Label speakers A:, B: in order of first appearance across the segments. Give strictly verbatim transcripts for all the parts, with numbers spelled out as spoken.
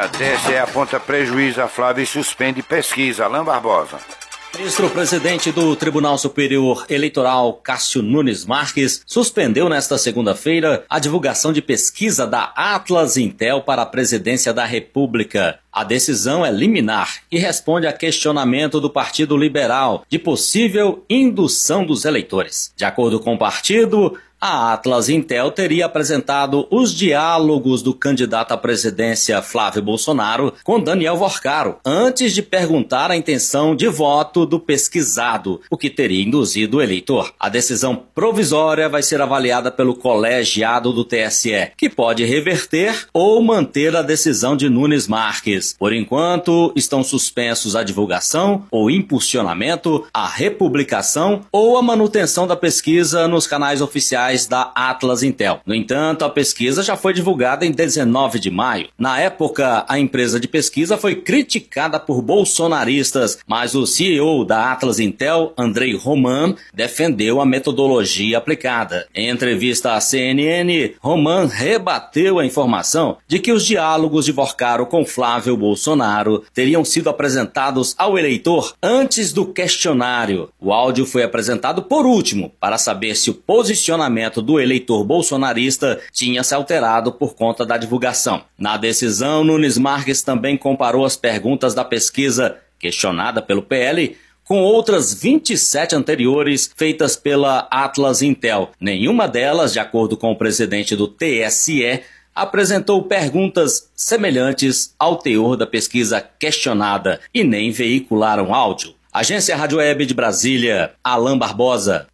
A: Olha, T S E aponta prejuízo a Flávio e suspende pesquisa. Alain Barbosa.
B: Ministro-presidente do Tribunal Superior Eleitoral, Cássio Nunes Marques, suspendeu nesta segunda-feira a divulgação de pesquisa da Atlas Intel para a presidência da República. A decisão é liminar e responde a questionamento do Partido Liberal de possível indução dos eleitores. De acordo com o partido, a Atlas Intel teria apresentado os diálogos do candidato à presidência Flávio Bolsonaro com Daniel Worcaro, antes de perguntar a intenção de voto do pesquisado, o que teria induzido o eleitor. A decisão provisória vai ser avaliada pelo colegiado do T S E, que pode reverter ou manter a decisão de Nunes Marques. Por enquanto, estão suspensos a divulgação ou impulsionamento, a republicação ou a manutenção da pesquisa nos canais oficiais da Atlas Intel. No entanto, a pesquisa já foi divulgada em dezenove de maio. Na época, a empresa de pesquisa foi criticada por bolsonaristas, mas o C E O da Atlas Intel, Andrei Roman, defendeu a metodologia aplicada. Em entrevista à C N N, Roman rebateu a informação de que os diálogos de Worcaro com Flávio Bolsonaro teriam sido apresentados ao eleitor antes do questionário. O áudio foi apresentado por último, para saber se o posicionamento do eleitor bolsonarista tinha se alterado por conta da divulgação. Na decisão, Nunes Marques também comparou as perguntas da pesquisa questionada pelo P L com outras vinte e sete anteriores feitas pela Atlas Intel. Nenhuma delas, de acordo com o presidente do T S E, apresentou perguntas semelhantes ao teor da pesquisa questionada e nem veicularam áudio. Agência Rádio Web de Brasília, Alain Barbosa.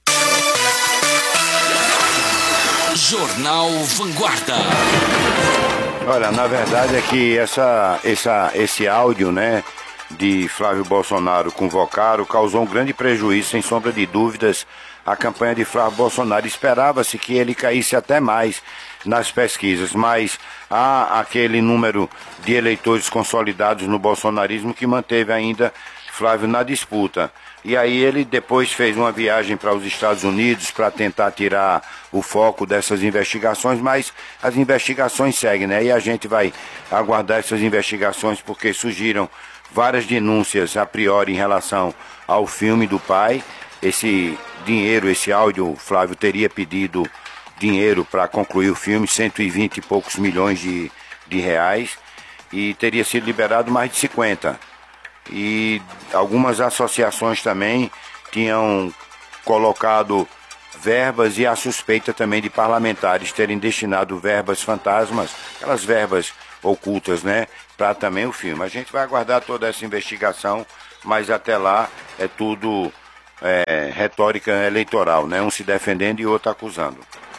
C: Jornal Vanguarda.
A: Olha, na verdade é que essa, essa, esse áudio, né, de Flávio Bolsonaro com Worcaro causou um grande prejuízo, sem sombra de dúvidas, à campanha de Flávio Bolsonaro. Esperava-se que ele caísse até mais nas pesquisas, mas há aquele número de eleitores consolidados no bolsonarismo que manteve ainda Flávio na disputa. E aí ele depois fez uma viagem para os Estados Unidos para tentar tirar o foco dessas investigações, mas as investigações seguem, né? E a gente vai aguardar essas investigações porque surgiram várias denúncias a priori em relação ao filme do pai. Esse dinheiro, esse áudio, Flávio teria pedido dinheiro para concluir o filme, cento e vinte e poucos milhões de, de reais, e teria sido liberado mais de cinquenta. E algumas associações também tinham colocado verbas, e a suspeita também de parlamentares terem destinado verbas fantasmas, aquelas verbas ocultas, né, para também o filme. A gente vai aguardar toda essa investigação, mas até lá é tudo é, retórica eleitoral, né, um se defendendo e outro acusando.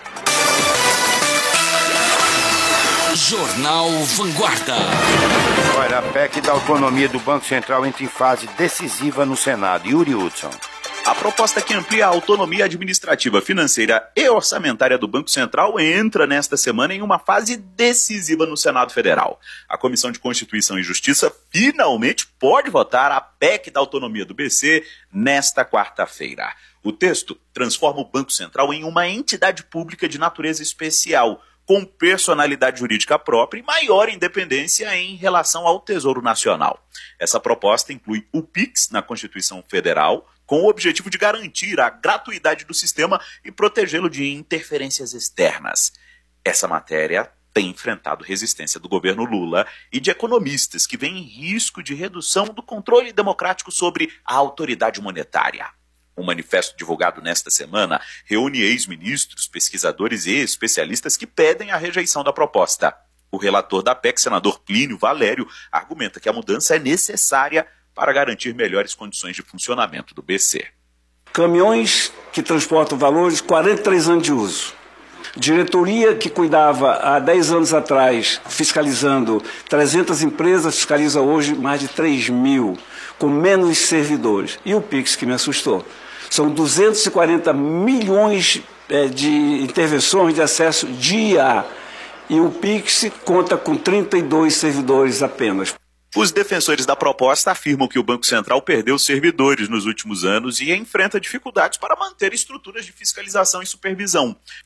C: Jornal Vanguarda.
A: Olha, a P E C da autonomia do Banco Central entra em fase decisiva no Senado. Yuri Hudson.
D: A proposta que amplia a autonomia administrativa, financeira e orçamentária do Banco Central entra nesta semana em uma fase decisiva no Senado Federal. A Comissão de Constituição e Justiça finalmente pode votar a P E C da autonomia do B C nesta quarta-feira. O texto transforma o Banco Central em uma entidade pública de natureza especial, com personalidade jurídica própria e maior independência em relação ao Tesouro Nacional. Essa proposta inclui o Pix na Constituição Federal, com o objetivo de garantir a gratuidade do sistema e protegê-lo de interferências externas. Essa matéria tem enfrentado resistência do governo Lula e de economistas que veem risco de redução do controle democrático sobre a autoridade monetária. Um manifesto divulgado nesta semana reúne ex-ministros, pesquisadores e especialistas que pedem a rejeição da proposta. O relator da P E C, senador Plínio Valério, argumenta que a mudança é necessária para garantir melhores condições de funcionamento do B C.
E: Caminhões que transportam valores, quarenta e três anos de uso. Diretoria que cuidava há dez anos atrás, fiscalizando trezentas empresas, fiscaliza hoje mais de três mil, com menos servidores. E o Pix, que me assustou. São duzentos e quarenta milhões é, de intervenções de acesso dia. E o Pix conta com trinta e dois servidores apenas.
D: Os defensores da proposta afirmam que o Banco Central perdeu servidores nos últimos anos e enfrenta dificuldades para manter estruturas de fiscalização e supervisão.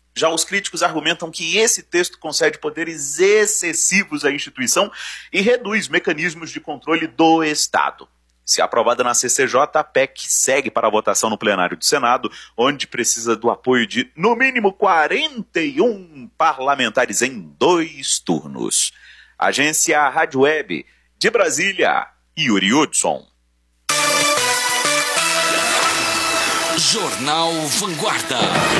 D: Já os críticos argumentam que esse texto concede poderes excessivos à instituição e reduz mecanismos de controle do Estado. Se aprovada na C C J, a P E C segue para a votação no plenário do Senado, onde precisa do apoio de, no mínimo, quarenta e um parlamentares em dois turnos. Agência Rádio Web, de Brasília, Yuri Hudson.
C: Jornal Vanguarda.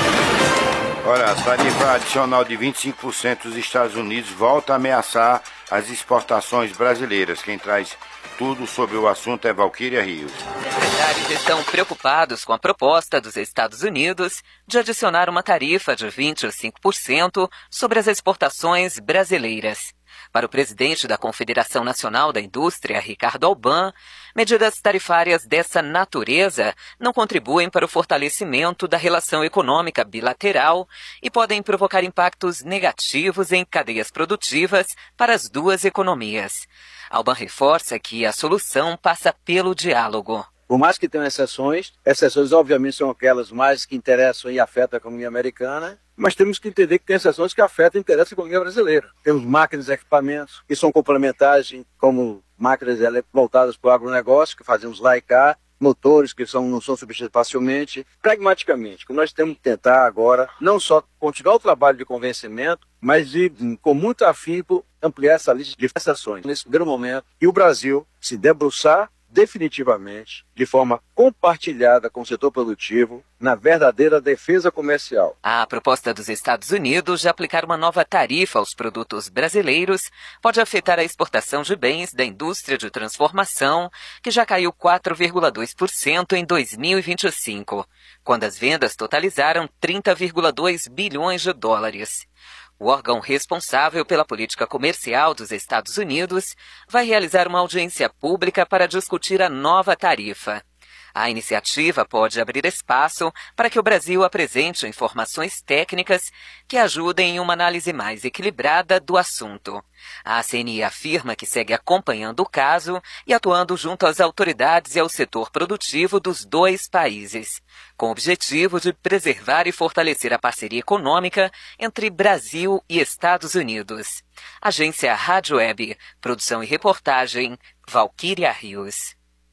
A: Olha, a tarifa adicional de vinte e cinco por cento dos Estados Unidos volta a ameaçar as exportações brasileiras. Quem traz tudo sobre o assunto é Valquíria Rios.
F: Empresários estão preocupados com a proposta dos Estados Unidos de adicionar uma tarifa de vinte e cinco por cento sobre as exportações brasileiras. Para o presidente da Confederação Nacional da Indústria, Ricardo Alban, medidas tarifárias dessa natureza não contribuem para o fortalecimento da relação econômica bilateral e podem provocar impactos negativos em cadeias produtivas para as duas economias. Alban reforça que a solução passa pelo diálogo.
G: Por mais que tenham exceções, exceções obviamente são aquelas mais que interessam e afetam a economia americana, mas temos que entender que tem exceções que afetam e interessam a economia brasileira. Temos máquinas e equipamentos que são complementares, como máquinas voltadas para o agronegócio, que fazemos lá e cá, motores que são, não são substituídos facilmente. Pragmaticamente, o que nós temos que tentar agora, não só continuar o trabalho de convencimento, mas de, com muito afinco, ampliar essa lista de exceções. Nesse primeiro momento, e o Brasil se debruçar definitivamente, de forma compartilhada com o setor produtivo, na verdadeira defesa comercial.
F: A proposta dos Estados Unidos de aplicar uma nova tarifa aos produtos brasileiros pode afetar a exportação de bens da indústria de transformação, que já caiu quatro vírgula dois por cento em dois mil e vinte e cinco, quando as vendas totalizaram trinta vírgula dois bilhões de dólares. O órgão responsável pela política comercial dos Estados Unidos vai realizar uma audiência pública para discutir a nova tarifa. A iniciativa pode abrir espaço para que o Brasil apresente informações técnicas que ajudem em uma análise mais equilibrada do assunto. A C N I afirma que segue acompanhando o caso e atuando junto às autoridades e ao setor produtivo dos dois países, com o objetivo de preservar e fortalecer a parceria econômica entre Brasil e Estados Unidos. Agência Rádio Web, produção e reportagem, Valquíria Rios.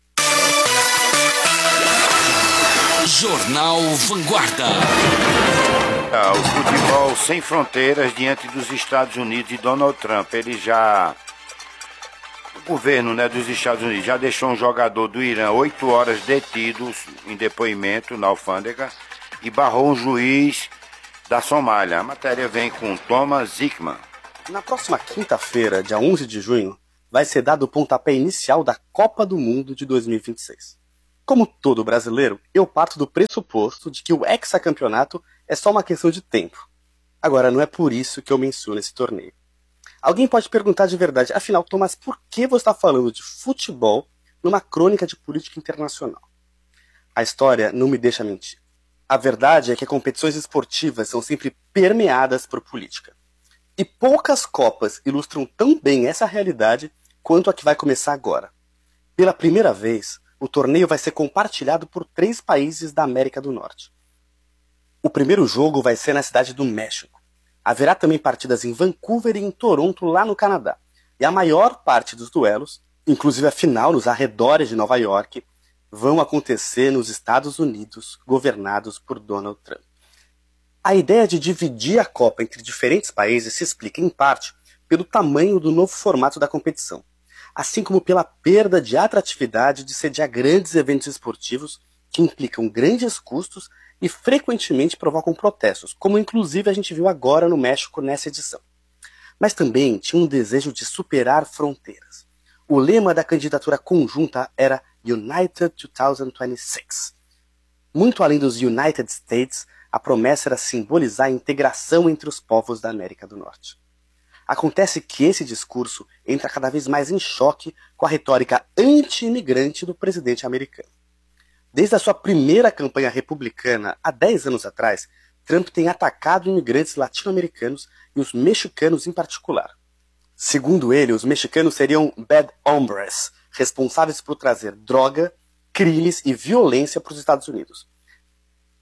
C: Jornal Vanguarda.
A: Ah, o futebol sem fronteiras diante dos Estados Unidos e Donald Trump. Ele já... O governo, né, dos Estados Unidos já deixou um jogador do Irã oito horas detido em depoimento na alfândega e barrou um juiz da Somália. A matéria vem com Thomas Hickman.
H: Na próxima quinta-feira, dia onze de junho, vai ser dado o pontapé inicial da Copa do Mundo de dois mil e vinte e seis. Como todo brasileiro, eu parto do pressuposto de que o hexacampeonato é só uma questão de tempo. Agora, não é por isso que eu menciono esse torneio. Alguém pode perguntar de verdade, afinal, Thomas, por que você está falando de futebol numa crônica de política internacional? A história não me deixa mentir. A verdade é que competições esportivas são sempre permeadas por política. E poucas Copas ilustram tão bem essa realidade quanto a que vai começar agora. Pela primeira vez, o torneio vai ser compartilhado por três países da América do Norte. O primeiro jogo vai ser na cidade do México. Haverá também partidas em Vancouver e em Toronto, lá no Canadá. E a maior parte dos duelos, inclusive a final nos arredores de Nova York, vão acontecer nos Estados Unidos, governados por Donald Trump. A ideia de dividir a Copa entre diferentes países se explica, em parte, pelo tamanho do novo formato da competição, assim como pela perda de atratividade de sediar grandes eventos esportivos que implicam grandes custos e frequentemente provocam protestos, como inclusive a gente viu agora no México nessa edição. Mas também tinha um desejo de superar fronteiras. O lema da candidatura conjunta era United dois mil e vinte e seis. Muito além dos United States, a promessa era simbolizar a integração entre os povos da América do Norte. Acontece que esse discurso entra cada vez mais em choque com a retórica anti-imigrante do presidente americano. Desde a sua primeira campanha republicana, há dez anos atrás, Trump tem atacado imigrantes latino-americanos e os mexicanos em particular. Segundo ele, os mexicanos seriam bad hombres, responsáveis por trazer droga, crimes e violência para os Estados Unidos.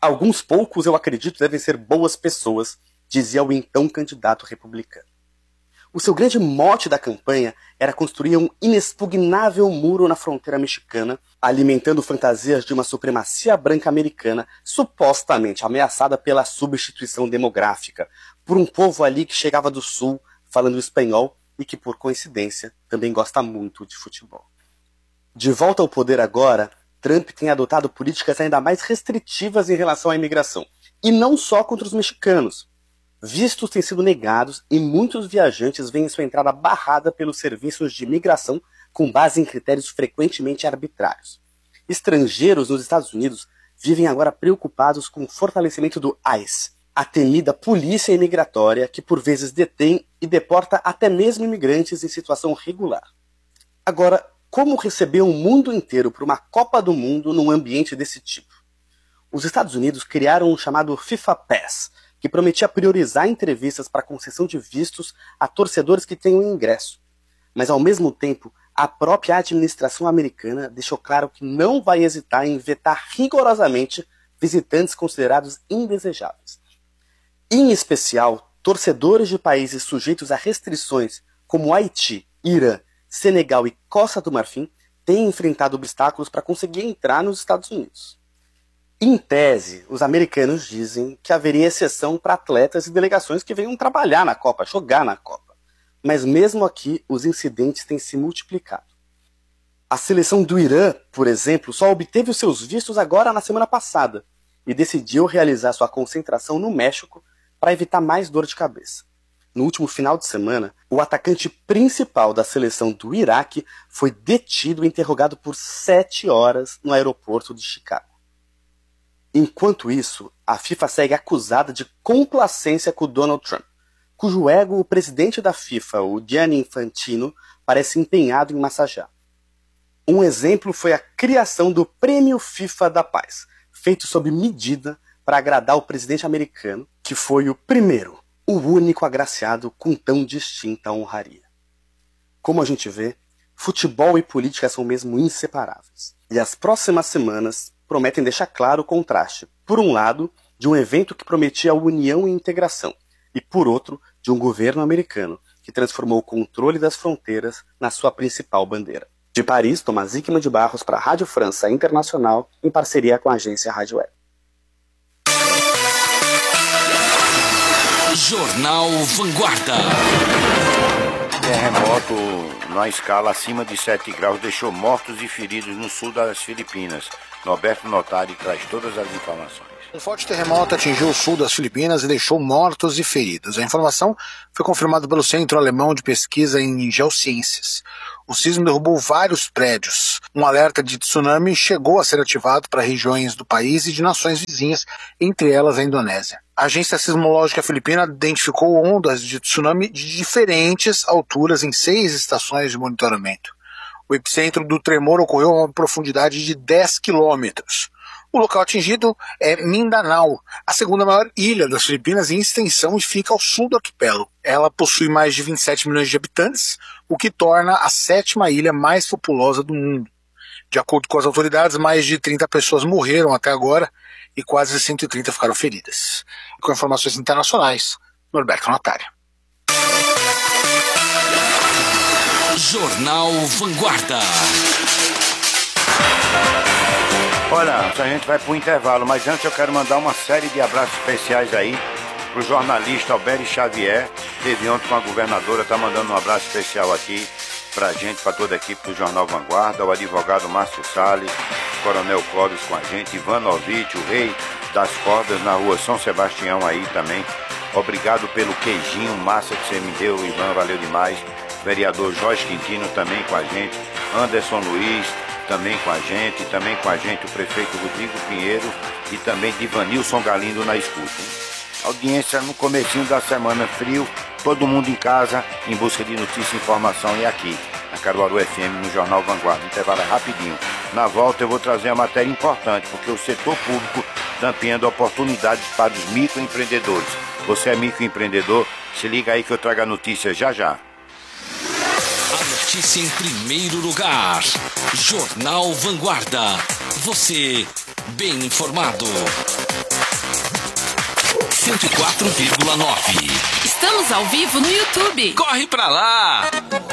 H: Alguns poucos, eu acredito, devem ser boas pessoas, dizia o então candidato republicano. O seu grande mote da campanha era construir um inexpugnável muro na fronteira mexicana, alimentando fantasias de uma supremacia branca americana supostamente ameaçada pela substituição demográfica, por um povo ali que chegava do sul falando espanhol e que, por coincidência, também gosta muito de futebol. De volta ao poder agora, Trump tem adotado políticas ainda mais restritivas em relação à imigração, e não só contra os mexicanos. Vistos têm sido negados e muitos viajantes veem sua entrada barrada pelos serviços de imigração com base em critérios frequentemente arbitrários. Estrangeiros nos Estados Unidos vivem agora preocupados com o fortalecimento do ICE, a temida polícia imigratória que por vezes detém e deporta até mesmo imigrantes em situação regular. Agora, como receber o mundo inteiro para uma Copa do Mundo num ambiente desse tipo? Os Estados Unidos criaram um chamado FIFA Pass, que prometia priorizar entrevistas para concessão de vistos a torcedores que tenham ingresso. Mas, ao mesmo tempo, a própria administração americana deixou claro que não vai hesitar em vetar rigorosamente visitantes considerados indesejáveis. Em especial, torcedores de países sujeitos a restrições como Haiti, Irã, Senegal e Costa do Marfim têm enfrentado obstáculos para conseguir entrar nos Estados Unidos. Em tese, os americanos dizem que haveria exceção para atletas e delegações que venham trabalhar na Copa, jogar na Copa. Mas mesmo aqui, os incidentes têm se multiplicado. A seleção do Irã, por exemplo, só obteve os seus vistos agora na semana passada e decidiu realizar sua concentração no México para evitar mais dor de cabeça. No último final de semana, o atacante principal da seleção do Iraque foi detido e interrogado por sete horas no aeroporto de Chicago. Enquanto isso, a FIFA segue acusada de complacência com o Donald Trump, cujo ego o presidente da FIFA, o Gianni Infantino, parece empenhado em massagear. Um exemplo foi a criação do Prêmio FIFA da Paz, feito sob medida para agradar o presidente americano, que foi o primeiro, o único agraciado com tão distinta honraria. Como a gente vê, futebol e política são mesmo inseparáveis. E as próximas semanas prometem deixar claro o contraste, por um lado, de um evento que prometia união e integração, e por outro, de um governo americano que transformou o controle das fronteiras na sua principal bandeira. De Paris, Tomás Hickman de Barros para a Rádio França Internacional, em parceria com a agência Rádio Web.
C: Jornal Vanguarda.
A: Terremoto na escala acima de sete graus deixou mortos e feridos no sul das Filipinas. Norberto Notari traz todas as informações.
I: Um forte terremoto atingiu o sul das Filipinas e deixou mortos e feridos. A informação foi confirmada pelo Centro Alemão de Pesquisa em Geociências. O sismo derrubou vários prédios. Um alerta de tsunami chegou a ser ativado para regiões do país e de nações vizinhas, entre elas a Indonésia. A Agência Sismológica Filipina identificou ondas de tsunami de diferentes alturas em seis estações de monitoramento. O epicentro do tremor ocorreu a uma profundidade de dez quilômetros. O local atingido é Mindanao, a segunda maior ilha das Filipinas em extensão e fica ao sul do arquipélago. Ela possui mais de vinte e sete milhões de habitantes, o que torna a sétima ilha mais populosa do mundo. De acordo com as autoridades, mais de trinta pessoas morreram até agora e quase cento e trinta ficaram feridas. Com informações internacionais, Norberto Notari.
C: Jornal Vanguarda.
A: Olha, a gente vai para o intervalo, mas antes eu quero mandar uma série de abraços especiais aí para o jornalista Alberto Xavier. Teve ontem com a governadora, está mandando um abraço especial aqui para a gente, para toda a equipe do Jornal Vanguarda, o advogado Márcio Salles, o Coronel Clóvis com a gente, Ivan Novitch, o rei das cordas na rua São Sebastião aí também. Obrigado pelo queijinho massa que você me deu, Ivan, valeu demais. Vereador Jorge Quintino também com a gente, Anderson Luiz também com a gente, também com a gente o prefeito Rodrigo Pinheiro e também Divanilson Galindo na escuta. Hein? Audiência no comecinho da semana, frio, todo mundo em casa, em busca de notícia e informação, e aqui, na Caruaru F M, no Jornal Vanguarda. Intervalo é rapidinho. Na volta eu vou trazer uma matéria importante, porque o setor público está ampliando oportunidades para os microempreendedores. Você é microempreendedor? Se liga aí que eu trago a notícia já já.
C: A notícia em primeiro lugar. Jornal Vanguarda. Você bem informado. cento e quatro vírgula nove.
J: Estamos ao vivo no YouTube.
C: Corre pra lá!